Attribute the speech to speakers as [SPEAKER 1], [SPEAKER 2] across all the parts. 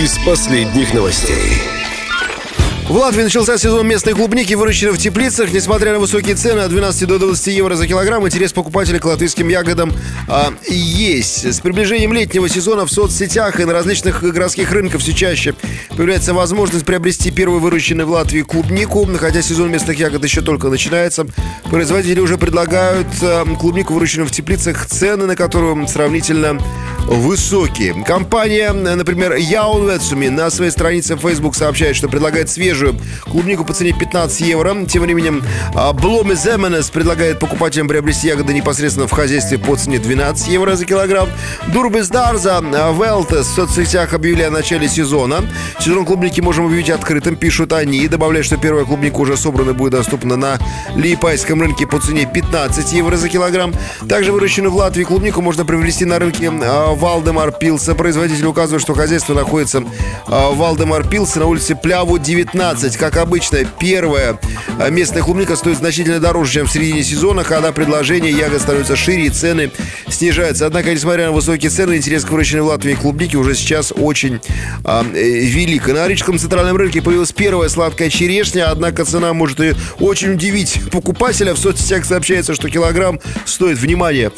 [SPEAKER 1] из последних новостей.
[SPEAKER 2] В Латвии начался сезон местной клубники, выращенной в теплицах. Несмотря на высокие цены от 12 до 20 евро за килограмм, интерес покупателей к латвийским ягодам есть. С приближением летнего сезона в соцсетях и на различных городских рынках все чаще появляется возможность приобрести первую выращенную в Латвии клубнику. Хотя сезон местных ягод еще только начинается, производители уже предлагают клубнику, выращенную в теплицах, цены на которую сравнительно высокие. Компания, например, Jaunvecumi, на своей странице в Facebook сообщает, что предлагает свежую клубнику по цене 15 евро. Тем временем Blome Zemenes предлагает покупателям приобрести ягоды непосредственно в хозяйстве по цене 12 евро за килограмм. Durvis Darza Veltes в соцсетях объявили о начале сезона. Сезон клубники можем объявить открытым, пишут они, и добавляют, что первая клубника уже собрана и будет доступна на Лиепайском рынке по цене 15 евро за килограмм. Также выращенную в Латвии клубнику можно приобрести на рынке Валдемар Пилса. Производитель указывает, что хозяйство находится в Валдемар Пилсе на улице Пляву 19. Как обычно, первая местная клубника стоит значительно дороже, чем в середине сезона, когда предложение ягод становится шире и цены снижаются. Однако, несмотря на высокие цены, интерес к выращенной в Латвии клубнике уже сейчас очень велик. На Рижском центральном рынке появилась первая сладкая черешня, однако цена может и очень удивить покупателя. В соцсетях сообщается, что килограмм стоит, внимание,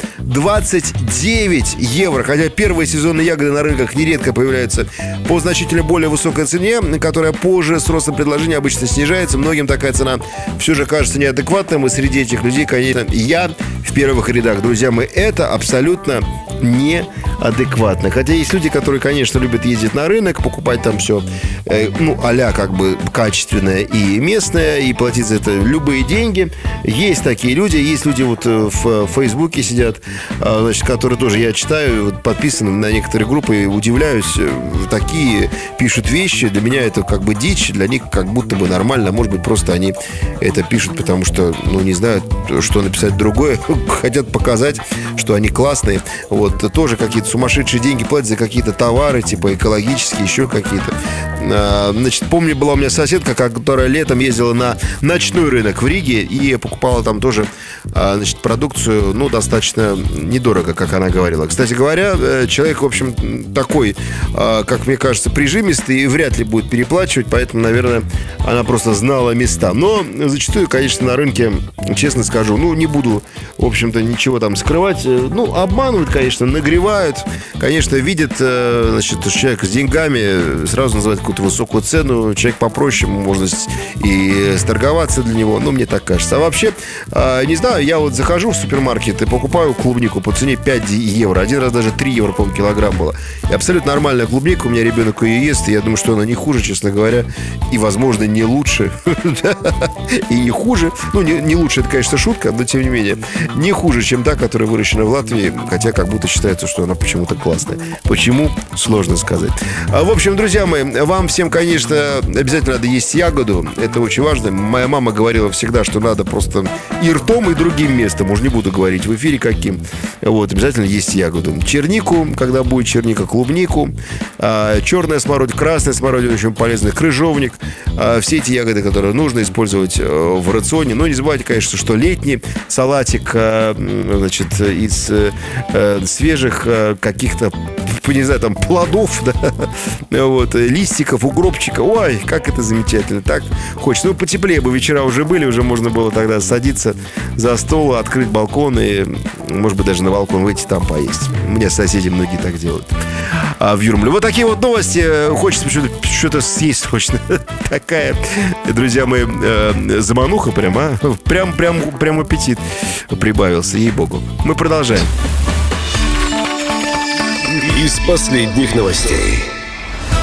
[SPEAKER 2] 29 евро. Хотя первые сезонные ягоды на рынках нередко появляются по значительно более высокой цене, которая позже с ростом предложения обычно снижается. Многим такая цена все же кажется неадекватным. И среди этих людей, конечно, я в первых рядах. Друзья мои, это абсолютно неадекватно. Хотя есть люди, которые, конечно, любят ездить на рынок, покупать там все, а-ля как бы качественное и местное, и платить за это любые деньги. Есть такие люди. Есть люди вот в Фейсбуке сидят, значит, которые тоже я читаю, вот, подписаны на некоторые группы, и удивляюсь. Такие пишут вещи. Для меня это как бы дичь, для них как будто бы нормально. Может быть, просто они это пишут, потому что, не знают, что написать другое. Хотят показать, что они классные. Вот, тоже какие-то сумасшедшие деньги платят за какие-то товары, типа экологические, еще какие-то. Значит, помню, была у меня соседка, которая летом ездила на ночной рынок в Риге и покупала там тоже, значит, продукцию, достаточно недорого, как она говорила. Кстати говоря, человек, в общем, такой, как мне кажется, прижимистый и вряд ли будет переплачивать, поэтому, наверное, она просто знала места. Но зачастую, конечно, на рынке, честно скажу, не буду, в общем-то, ничего там скрывать. Обманывают, конечно, нагревают. Конечно, видят, значит, человек с деньгами, сразу называют какую-то высокую цену. Человек попроще, можно и сторговаться для него. Мне так кажется. А вообще, не знаю, я вот захожу в супермаркет и покупаю клубнику по цене 5 евро. Один раз даже 3 евро, по-моему, килограмм было. И абсолютно нормальная клубника. У меня ребенок ее ест, и я думаю, что она не хуже, честно говоря. И, возможно, не лучше. И не хуже. Не лучше, это, конечно, шутка, но, тем не менее, не хуже, чем та, которая выращена в Латвии. Хотя как будто считается, что она почему-то классная. Почему? Сложно сказать. В общем, друзья мои, вам всем, конечно, обязательно надо есть ягоду. Это очень важно. Моя мама говорила всегда, что надо просто и ртом, и другим местом. Уже не буду говорить в эфире каким. Вот, обязательно есть ягоду. Чернику, когда будет черника, клубнику, черная смородина, красная смородина, очень полезный, крыжовник. Все эти ягоды, которые нужно использовать в рационе. Но не забывайте, конечно, что летний салатик, значит, из свежих каких-то, не знаю, там, плодов, да, вот, листиков, укропчика. Ой, как это замечательно. Так хочется. Потеплее бы вечера уже были, уже можно было тогда садиться за стол, открыть балкон и, может быть, даже на балкон выйти, там поесть. У меня соседи многие так делают. В Юрмале. Вот такие вот новости. Хочется что-то съесть, хочется. Такая, друзья мои, замануха прям, Прям аппетит прибавился, ей-богу. Мы продолжаем.
[SPEAKER 1] Из последних новостей.